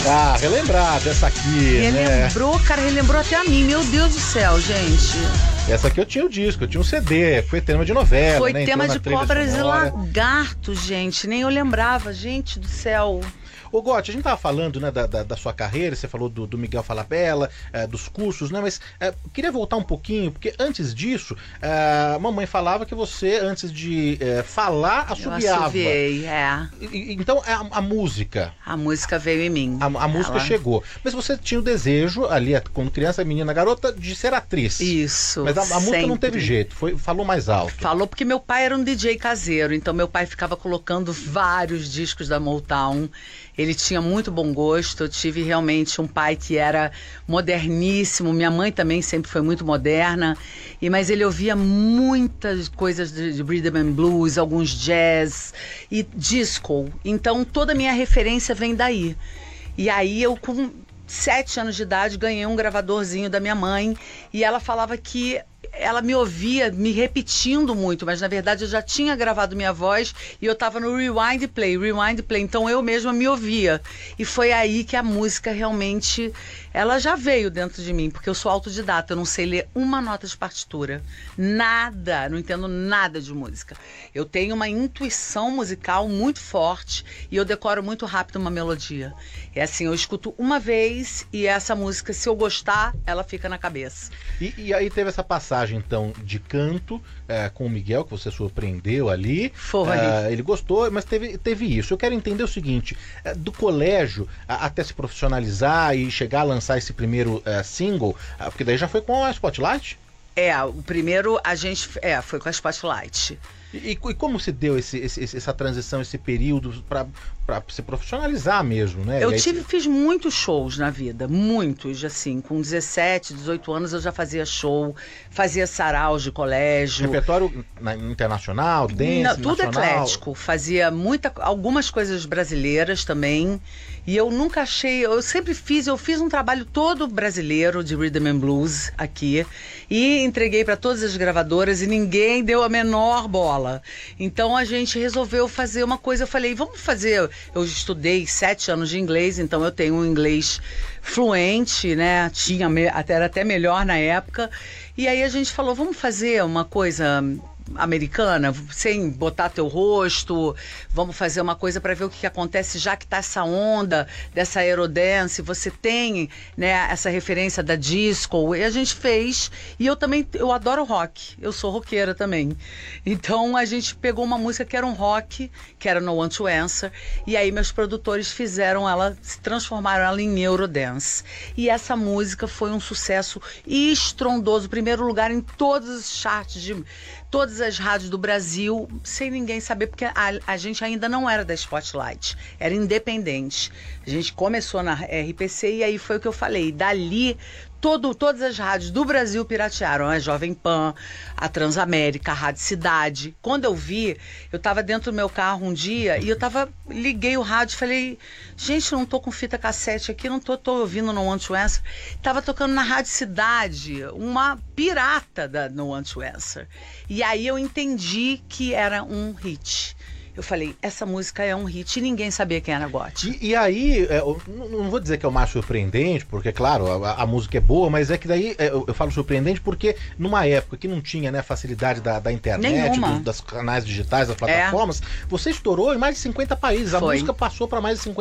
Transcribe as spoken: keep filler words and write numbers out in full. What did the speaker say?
Ah, relembrar dessa aqui, Relembrou, né? cara, relembrou até a mim. Meu Deus do céu, gente. Essa aqui eu tinha o disco, eu tinha um C D, foi tema de novela, Foi né? tema Entrou na de trilha cobras e sonora. lagartos, gente. Nem eu lembrava, gente do céu. Ô, Gotti, a gente tava falando, né, da, da, da sua carreira, você falou do, do Miguel Falabella, é, dos cursos, né, mas é, queria voltar um pouquinho, porque antes disso, é, a mamãe falava que você, antes de é, falar, assobiava. Eu assobiei, é. E, então, a, a música... A música veio em mim. A, a música Ela... chegou. Mas você tinha o desejo, ali, quando criança, menina, garota, de ser atriz. Isso, Mas a, a música não teve sempre. jeito, foi, falou mais alto. Falou porque meu pai era um D J caseiro, então meu pai ficava colocando vários discos da Motown. Ele tinha muito bom gosto, eu tive realmente um pai que era moderníssimo, minha mãe também sempre foi muito moderna, e, mas ele ouvia muitas coisas de, de rhythm and blues, alguns jazz e disco, então toda a minha referência vem daí. E aí eu com sete anos de idade ganhei um gravadorzinho da minha mãe e ela falava que ela me ouvia me repetindo muito, mas na verdade eu já tinha gravado minha voz e eu tava no rewind play, rewind play, então eu mesma me ouvia. E foi aí que a música realmente, ela já veio dentro de mim, porque eu sou autodidata, eu não sei ler uma nota de partitura, nada, não entendo nada de música. Eu tenho uma intuição musical muito forte e eu decoro muito rápido uma melodia. É assim, eu escuto uma vez e essa música, se eu gostar, ela fica na cabeça. E, e aí teve essa passagem, então, de canto é, com o Miguel, que você surpreendeu ali. Foi. É, ele gostou, mas teve, teve isso. Eu quero entender o seguinte, é, do colégio a, até se profissionalizar e chegar a lançar esse primeiro é, single, é, porque daí já foi com a Spotlight? É, o primeiro a gente é, foi com a Spotlight. E, e como se deu esse, esse, essa transição, esse período para se profissionalizar mesmo, né? Eu aí... tive, fiz muitos shows na vida, muitos, assim, com dezessete, dezoito anos eu já fazia show, fazia saraus de colégio. Repertório na, internacional, dance, Não, tudo nacional. eclético, fazia muita, algumas coisas brasileiras também, e eu nunca achei, eu sempre fiz, eu fiz um trabalho todo brasileiro de rhythm and blues aqui, e entreguei para todas as gravadoras e ninguém deu a menor bola. Então a gente resolveu fazer uma coisa, eu falei, vamos fazer, eu estudei sete anos de inglês, então eu tenho um inglês fluente, né, tinha, até, era até melhor na época, e aí a gente falou, vamos fazer uma coisa americana, sem botar teu rosto, vamos fazer uma coisa para ver o que, que acontece, já que tá essa onda dessa aerodance, você tem, né, essa referência da disco, e a gente fez, e eu também, eu adoro rock, eu sou roqueira também, então a gente pegou uma música que era um rock, que era No Want to Answer, e aí meus produtores fizeram ela, se transformaram ela em Eurodance, e essa música foi um sucesso estrondoso, primeiro lugar em todos os charts de todas as rádios do Brasil, sem ninguém saber, porque a, a gente ainda não era da Spotlight, era independente. A gente começou na R P C e aí foi o que eu falei. Dali, todo, todas as rádios do Brasil piratearam. A Jovem Pan, a Transamérica, a Rádio Cidade. Quando eu vi, eu estava dentro do meu carro um dia e eu tava, liguei o rádio e falei, gente, não tô com fita cassete aqui, não tô, tô ouvindo No Want to Answer. Tava tocando na Rádio Cidade, uma pirata da No Want to Answer. E aí eu entendi que era um hit. Eu falei, essa música é um hit e ninguém sabia quem era Gotti. E, e aí, é, eu não vou dizer que é o mais surpreendente, porque, claro, a, a música é boa, mas é que daí é, eu, eu falo surpreendente porque numa época que não tinha, né, a facilidade da, da internet, dos, das canais digitais, das plataformas, é. Você estourou em mais de cinquenta países. A Foi. música passou para mais de cinquenta